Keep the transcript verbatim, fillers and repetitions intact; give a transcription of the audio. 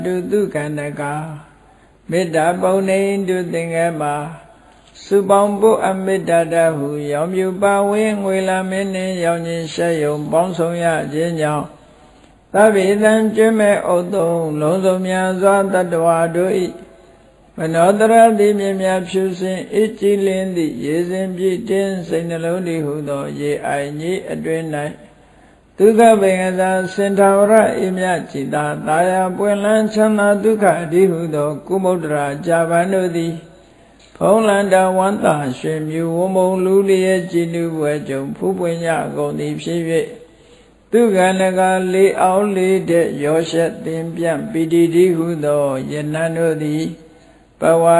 တုတုကန္တကာမေတ္တာပုံနေတုသင်္ကမှာစုပေါင်းဖို့အမေတ္တာတဟုရောင်မြူပါဝင်းငွေလာမင်းနှင့်ရောင်ခြင်းရှက်ယုံပေါင်းဆောင်ရခြင်းကြောင့်သဗ္ဗေတံကျွမ်းမဲ့ဥတုံလုံးစုံများစွာတတ္တဝါတို့၏မနောတရတိမြင်များဖြူစင်အကြည်လင်းသည့်ရေစဉ်ပြည့်တင်းစိတ်နှလုံးတည်ဟုသောရေအိုင်ကြီးအတွင်၌ဒုက္ခပင်ကသာစင်ထာဝရအိမြจิตာတာယာပွင့်လန်းချမ်းသာဒုက္ခအတိဟုသောကုမုဒ္ဒရာကြာပန်တို့သည်ဖုံးလန္တာဝန္တာရွှေမြူဝမုံလူလျက်ကြည်နူပွဲကြုံဖူးပွင့်ကြကုန်သည်ဖြစ်၍သူကနကလေးအောင်လေးတဲ့ရောရှက်သင်ပြန့်ပီတိတိဟုသောယနံတို့သည်ဘဝ